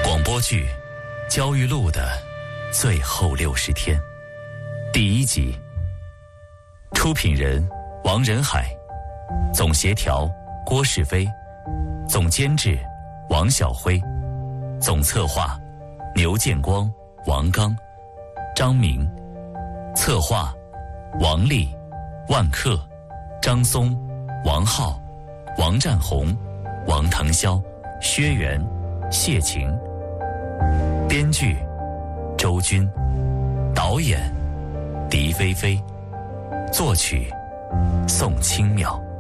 广播剧《焦裕禄的最后60天》第1集，出品人王仁海，总协调郭世飞，总监制王晓辉，总策划牛建光、王刚、张明，策划王丽、万克、张松、王浩、王占宏、王腾霄、薛元、谢晴，编剧周军，导演狄菲菲，作曲宋清妙。